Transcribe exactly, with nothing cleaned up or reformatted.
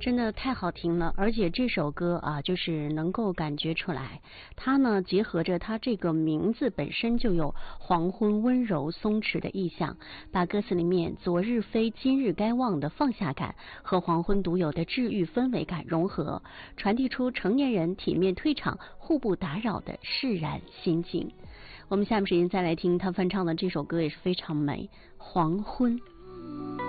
真的太好听了，而且这首歌啊，就是能够感觉出来，它呢结合着它这个名字本身就有黄昏温柔松弛的意象，把歌词里面昨日非今日该忘的放下感和黄昏独有的治愈氛围感融合，传递出成年人体面退场、互不打扰的释然心境。我们下面时间再来听他翻唱的这首歌，也是非常美，《黄昏》。